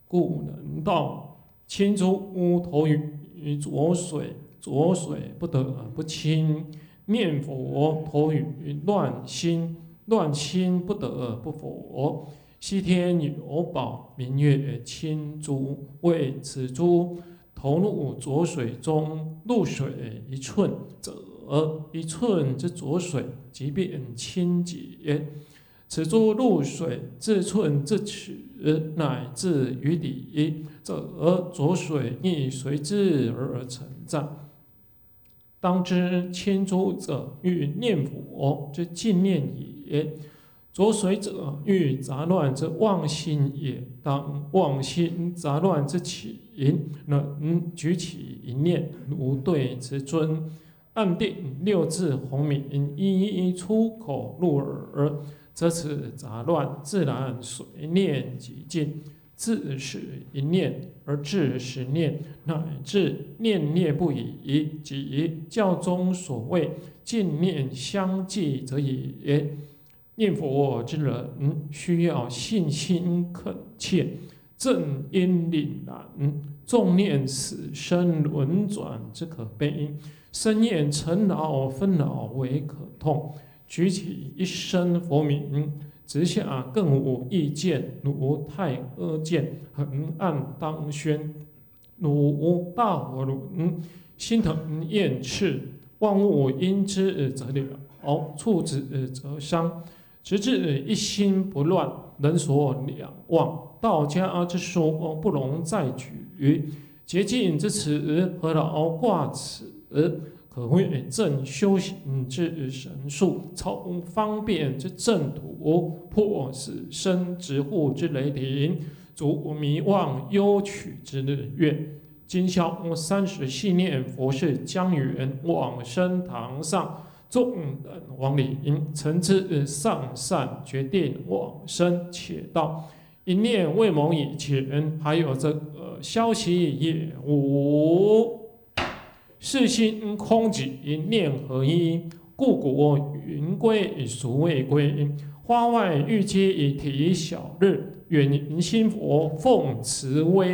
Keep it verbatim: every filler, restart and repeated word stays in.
故能道清诸头语浊水，浊水不得不清；念佛头语乱心，乱心不得不佛。西天有宝，明月清珠，为此珠投入浊水中，入水一寸，则一寸之浊水即变清洁。此珠入水自寸自尺，乃至于底，则浊水亦随之而成障。当知千珠者，欲念佛之净念也；浊水者，欲杂乱之妄心也。当妄心杂乱之起，能举起一念，如对此尊，暗定六字洪名，一一出口入耳，则此杂乱自然随念即尽，自始一念而至十念，乃至念念不已，即教中所谓净念相继者也。念佛之人，需要信心恳切，正因凛然，重念死生轮转之可悲，深厌尘劳纷扰为可痛。举起一声佛名，直下更无意见，如太阿剑，横按当宣，如大火轮，心腾焰炽，万物因之则了，触之则伤。直至一心不乱，人所两忘。道家之说不容再举，洁净之词何劳挂齿？可谓正修行之神术，超方便之正途，破死生之户之雷霆，逐迷妄忧曲之日月。今宵三十系念佛事将圆，往生堂上，众等往礼，诚知上善，决定往生。且道一念未蒙以前，还有这个消息也无。世心空寂，念合一，故国云归，俗未归。花外玉阶以体小日，远迎心佛，奉慈威。